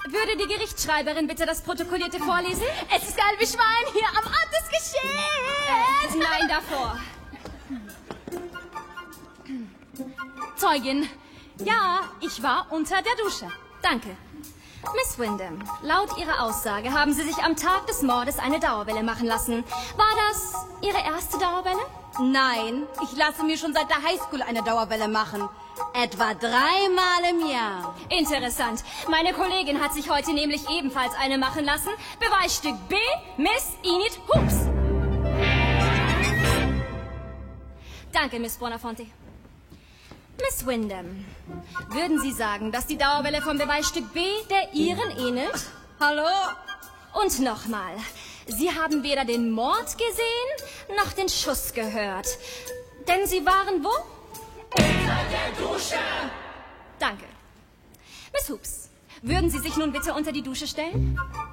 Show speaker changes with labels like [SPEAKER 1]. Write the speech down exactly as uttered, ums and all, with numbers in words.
[SPEAKER 1] Würde die Gerichtsschreiberin bitte das Protokollierte vorlesen?
[SPEAKER 2] Es ist halbe Schwein hier am Ort des Geschehens.
[SPEAKER 1] Nein, davor. Zeugin. Ja, ich war unter der Dusche. Danke. Miss Windham, laut Ihrer Aussage haben Sie sich am Tag des Mordes eine Dauerwelle machen lassen. War das Ihre erste Dauerwelle?
[SPEAKER 2] Nein, ich lasse mir schon seit der Highschool eine Dauerwelle machen. Etwa dreimal im Jahr.
[SPEAKER 1] Interessant. Meine Kollegin hat sich heute nämlich ebenfalls eine machen lassen. Beweisstück B, Miss Enid Hoops. Danke, Miss Buonafonte. Miss Windham, würden Sie sagen, dass die Dauerwelle vom Beweisstück B der Ihren ähnelt?
[SPEAKER 2] Hallo?
[SPEAKER 1] Und nochmal, Sie haben weder den Mord gesehen, noch den Schuss gehört. Denn Sie waren wo?
[SPEAKER 3] Unter der Dusche!
[SPEAKER 1] Danke. Miss Hoops, würden Sie sich nun bitte unter die Dusche stellen?